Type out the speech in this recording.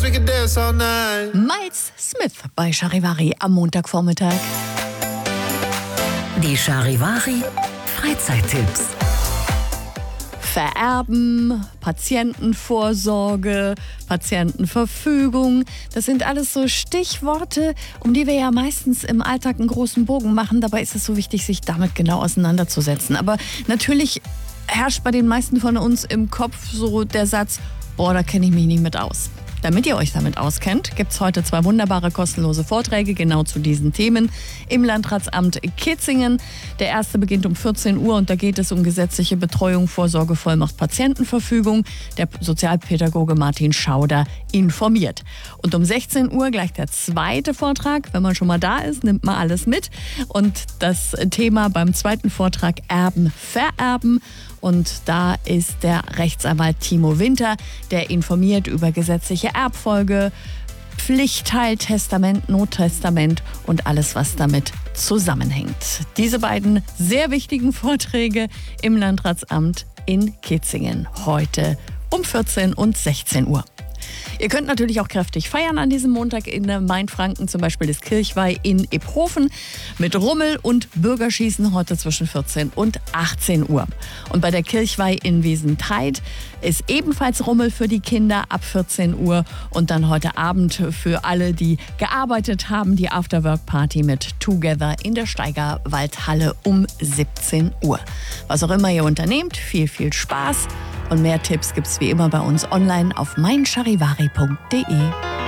we could dance all night. Miles Smith bei Charivari am Montagvormittag. Die Charivari Freizeittipps. Vererben, Patientenvorsorge, Patientenverfügung. Das sind alles so Stichworte, um die wir ja meistens im Alltag einen großen Bogen machen. Dabei ist es so wichtig, sich damit genau auseinanderzusetzen. Aber natürlich herrscht bei den meisten von uns im Kopf so der Satz, boah, da kenne ich mich nicht mit aus. Damit ihr euch damit auskennt, gibt es heute 2 wunderbare kostenlose Vorträge genau zu diesen Themen im Landratsamt Kitzingen. Der erste beginnt um 14 Uhr und da geht es um gesetzliche Betreuung, Vorsorge, Vollmacht, Patientenverfügung. Der Sozialpädagoge Martin Schauder informiert. Und um 16 Uhr gleich der zweite Vortrag. Wenn man schon mal da ist, nimmt man alles mit. Und das Thema beim zweiten Vortrag Erben, Vererben. Und da ist der Rechtsanwalt Timo Winter, der informiert über gesetzliche Erbfolge, Pflichtteil, Testament, Nottestament und alles, was damit zusammenhängt. Diese beiden sehr wichtigen Vorträge im Landratsamt in Kitzingen heute um 14 und 16 Uhr. Ihr könnt natürlich auch kräftig feiern an diesem Montag in Mainfranken, zum Beispiel das Kirchweih in Iphofen mit Rummel und Bürgerschießen heute zwischen 14 und 18 Uhr. Und bei der Kirchweih in Wesentheit ist ebenfalls Rummel für die Kinder ab 14 Uhr und dann heute Abend für alle, die gearbeitet haben, die Afterwork-Party mit Together in der Steigerwaldhalle um 17 Uhr. Was auch immer ihr unternehmt, viel, viel Spaß. Und mehr Tipps gibt's wie immer bei uns online auf meincharivari.de.